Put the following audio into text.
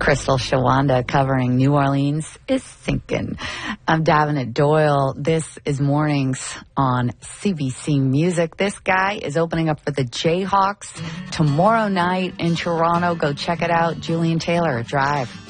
Crystal Shawanda covering New Orleans is Sinking. I'm Davenant Doyle. This is Mornings on CBC Music. This guy is opening up for the Jayhawks tomorrow night in Toronto. Go check it out. Julian Taylor, Drive.